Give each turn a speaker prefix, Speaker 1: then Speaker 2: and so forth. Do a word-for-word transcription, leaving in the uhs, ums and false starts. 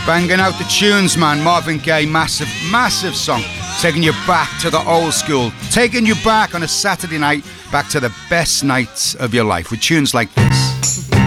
Speaker 1: Banging out the tunes, man. Marvin Gaye, massive, massive song. Taking you back to the old school. Taking you back on a Saturday night, back to the best nights of your life with tunes like this.